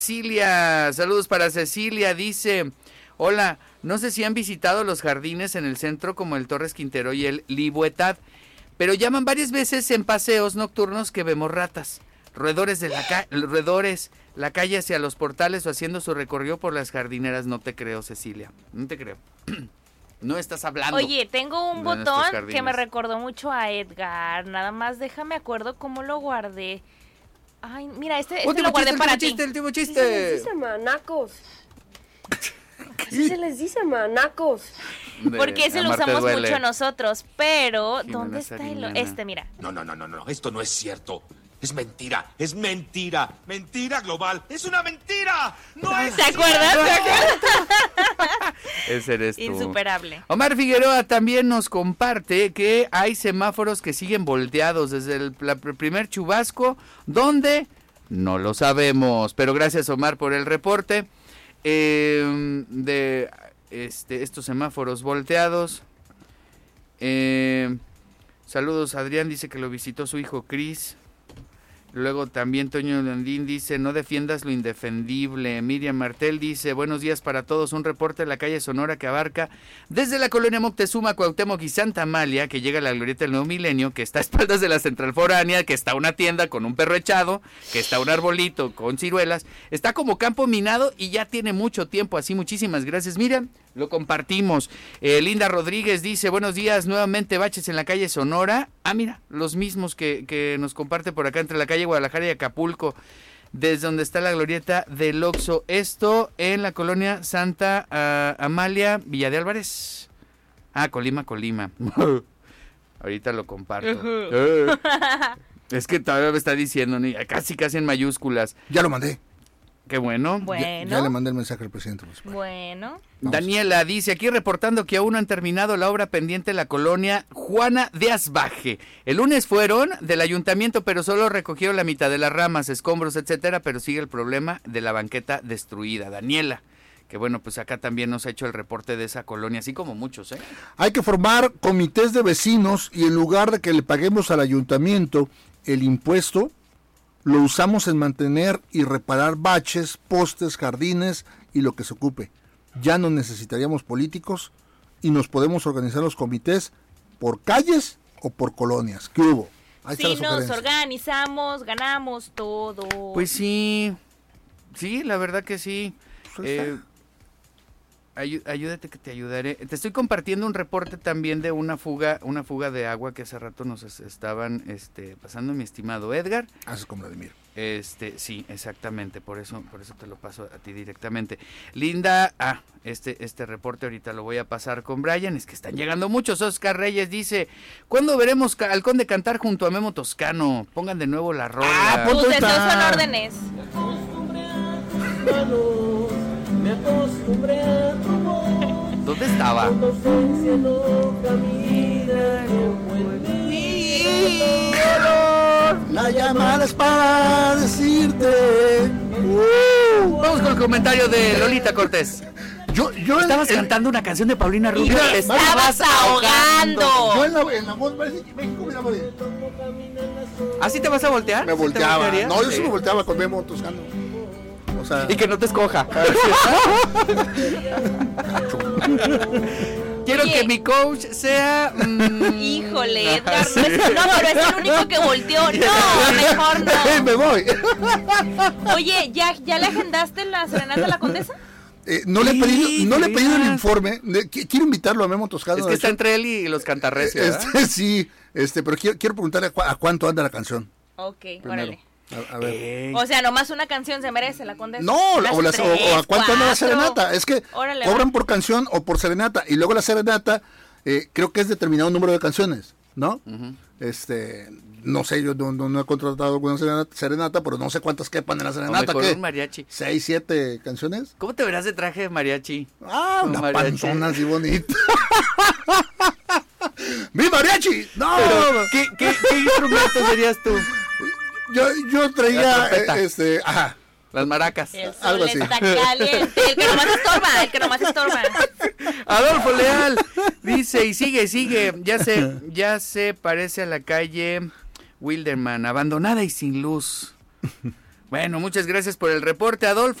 Cecilia, saludos para Cecilia, dice, hola, no sé si han visitado los jardines en el centro como el Torres Quintero y el Libuetad, pero llaman varias veces en paseos nocturnos que vemos ratas, roedores, la calle hacia los portales o haciendo su recorrido por las jardineras. No te creo, Cecilia, no te creo. No estás hablando. Oye, tengo un botón que me recordó mucho a Edgar. Nada más déjame acuerdo cómo lo guardé. Ay, mira, este lo guardé para ti. El último chiste. Sí se les dice manacos. Así se les dice manacos. Porque ese lo usamos mucho nosotros. Pero, ¿dónde está mira? No, esto no es cierto. Es mentira. Mentira global. ¡Es una mentira! ¡No es ¿Te acuerdas? Ese eres tú. Insuperable. Omar Figueroa también nos comparte que hay semáforos que siguen volteados desde el primer chubasco. ¿Dónde? No lo sabemos. Pero gracias, Omar, por el reporte de estos semáforos volteados. Saludos, Adrián dice que lo visitó su hijo Cris. Luego también Toño Landín dice, no defiendas lo indefendible. Miriam Martel dice, buenos días para todos, un reporte de la calle Sonora que abarca desde la colonia Moctezuma, Cuauhtémoc y Santa Amalia, que llega a la glorieta del Nuevo Milenio, que está a espaldas de la Central Foránea, que está una tienda con un perro echado, que está un arbolito con ciruelas, está como campo minado y ya tiene mucho tiempo así. Muchísimas gracias, Miriam, lo compartimos. Linda Rodríguez dice, buenos días, nuevamente baches en la calle Sonora. Ah, mira, los mismos que nos comparte por acá entre la calle Guadalajara y Acapulco, desde donde está la glorieta del Oxxo. Esto en la colonia Santa Amalia, Villa de Álvarez. Ah, Colima. Ahorita lo comparto. Es que todavía me está diciendo, casi en mayúsculas. Ya lo mandé. Qué bueno. Ya le mandé el mensaje al presidente. Bueno. Daniela dice, aquí reportando que aún no han terminado la obra pendiente en la colonia Juana de Asbaje. El lunes fueron del ayuntamiento, pero solo recogieron la mitad de las ramas, escombros, etcétera, pero sigue el problema de la banqueta destruida. Daniela, que bueno, pues acá también nos ha hecho el reporte de esa colonia, así como muchos, ¿eh? Hay que formar comités de vecinos y en lugar de que le paguemos al ayuntamiento el impuesto, lo usamos en mantener y reparar baches, postes, jardines y lo que se ocupe. Ya no necesitaríamos políticos y nos podemos organizar los comités por calles o por colonias. ¿Qué hubo? Ahí sí, nos organizamos, ganamos todo. Pues sí, la verdad que sí. Ayúdate que te ayudaré. Te estoy compartiendo un reporte también de una fuga de agua que hace rato nos estaban pasando, mi estimado Edgar. Haces como Vladimir. Sí, exactamente, por eso te lo paso a ti directamente. Linda, este reporte ahorita lo voy a pasar con Brian, es que están llegando muchos. Oscar Reyes dice, ¿cuándo veremos al Conde cantar junto a Memo Toscano? Pongan de nuevo la rola. Tus deseos son órdenes. Me acostumbré a tu voz. ¿Dónde estaba? La llamada es para decirte. Vamos con el comentario de Lolita Cortés. Yo estabas cantando una canción de Paulina Rubio. Te estabas ahogando. Yo en la voz parece que México me daba de... ¿Así te vas a voltear? Me volteaba. No, yo sí me volteaba con Memo Toscano. O sea... Y que no te escoja. Quiero que mi coach sea... Híjole, Edgar, sí. No, pero es el único que volteó. No, mejor no. Me voy. Oye, ¿ya le agendaste la serenata a la Condesa? No le he pedido el informe. Quiero invitarlo a Memo Toscano. Es que está entre él y los cantarrecios. Sí, pero quiero preguntarle a cuánto anda la canción. Ok, primero. Órale. A ver. O sea, nomás una canción se merece la Condesa. No, o a cuánto anda la serenata. Es que cobran por canción o por serenata. Y luego la serenata, creo que es determinado número de canciones, ¿no? Uh-huh. No sé, yo no he contratado alguna serenata, pero no sé cuántas quepan en la serenata. ¿Qué? Un mariachi. 6, 7 canciones. ¿Cómo te verás de traje de mariachi? Una mariachi. Panzona así bonita. ¡Mi mariachi! ¡No! Pero, ¿qué instrumento serías tú? Yo traía, las maracas. El sol algo así. Está caliente. El que nomás estorba. Adolfo Leal dice, y sigue. Ya se parece a la calle Wilderman, abandonada y sin luz. Bueno, muchas gracias por el reporte, Adolfo.